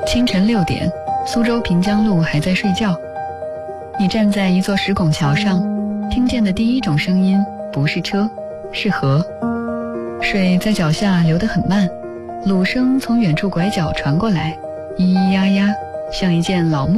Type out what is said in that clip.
清晨6点，苏州平江路还在睡觉。你站在一座石拱桥上，听见的第一种声音不是车，是河。水在脚下流得很慢，橹声从远处拐角传过来，咿咿呀呀，像一件老木